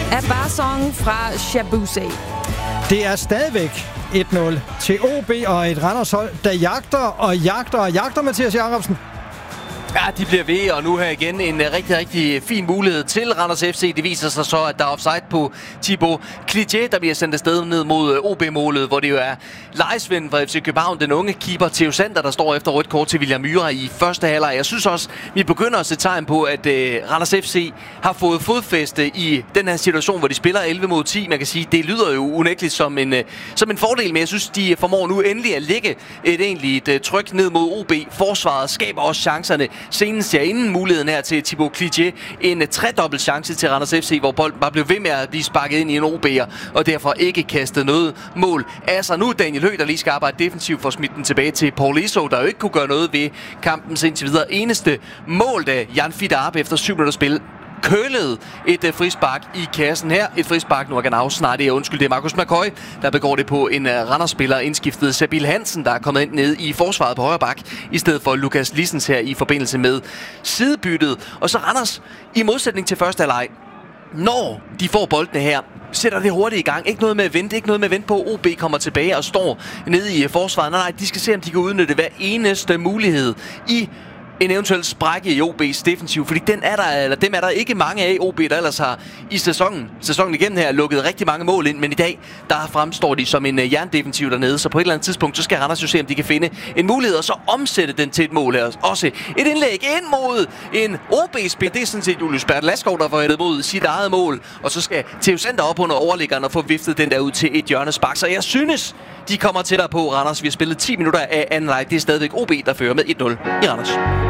af Barsong fra Shabuse. Det er stadigvæk 1-0 til OB og et Randershold, der jagter Mathias Jacobsen. Ja, de bliver ved, og nu her igen en rigtig, rigtig fin mulighed til Randers FC. Det viser sig så, at der er offside på Thibaut Clichet, der bliver sendt afsted ned mod OB-målet, hvor det jo er lejesvenden fra FC København, den unge keeper Theo Sander, der står efter rødt kort til William Myhre i første halvleg. Jeg synes også, vi begynder at se tegn på, at Randers FC har fået fodfæste i den her situation, hvor de spiller 11 mod 10. Man kan sige, det lyder jo unægteligt som en fordel, men jeg synes, de formår nu endelig at lægge et egentligt tryk ned mod OB. Forsvaret skaber også chancerne. Senest inden muligheden her til Thibaut Clichet. En tredobbelt chance til Randers FC, hvor bolden bare blev ved med at blive sparket ind i en OB'er, og derfor ikke kastet noget mål. Altså nu Daniel Høgh, der lige skal arbejde defensivt for at smide den tilbage til Paul Eso, der jo ikke kunne gøre noget ved kampen indtil videre. Eneste mål af Jan Fidarp efter 7 minutter spil. Kølede et frispark i kassen her. Et frispark, nu er Ganau snart det er Markus McCoy, der begår det på en Randers-spiller, indskiftet Sabil Hansen, der er kommet ind ned i forsvaret på højre bak, i stedet for Lukas Lissens her i forbindelse med sidebyttet. Og så Randers, i modsætning til første halvleg, når de får boldene her, sætter det hurtigt i gang. Ikke noget med at vente, på, OB kommer tilbage og står nede i forsvaret. Nej, de skal se, om de kan udnytte hver eneste mulighed i en eventuel sprække i OB's defensiv, fordi dem er der ikke mange af OB, der ellers har i sæsonen igennem her lukket rigtig mange mål ind, men i dag, der fremstår de som en jerndefensiv dernede, så på et eller andet tidspunkt, så skal Randers jo se, om de kan finde en mulighed, og så omsætte den til et mål her. Også et indlæg ind mod en OB-spil. Det er sådan set Julius Bert Laskov, der får hættet mod sit eget mål, og så skal Theo Sander op under overliggeren og få viftet den der ud til et hjørnespark. Så jeg synes, de kommer tættere på Randers. Vi har spillet 10 minutter af anden leg. Det er stadigvæk OB, der fører med 1-0 i Randers.